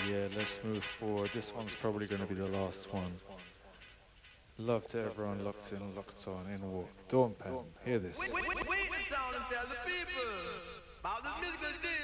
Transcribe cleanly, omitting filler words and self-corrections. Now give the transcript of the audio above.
Yeah, let's move forward. This one's probably going to be the last one. Love to everyone locked in, locked on, in what? Dawn Pen. Hear this. Wait the sound and tell the people about the musical